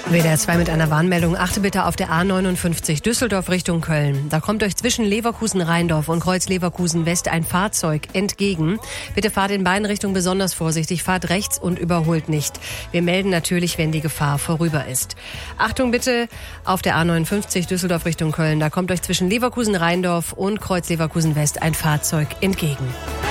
WDR 2 mit einer Warnmeldung. Achte bitte auf der A59 Düsseldorf Richtung Köln. Da kommt euch zwischen Leverkusen-Rheindorf und Kreuz-Leverkusen-West ein Fahrzeug entgegen. Bitte fahrt in beiden Richtungen besonders vorsichtig. Fahrt rechts und überholt nicht. Wir melden natürlich, wenn die Gefahr vorüber ist. Achtung bitte auf der A59 Düsseldorf Richtung Köln. Da kommt euch zwischen Leverkusen-Rheindorf und Kreuz-Leverkusen-West ein Fahrzeug entgegen.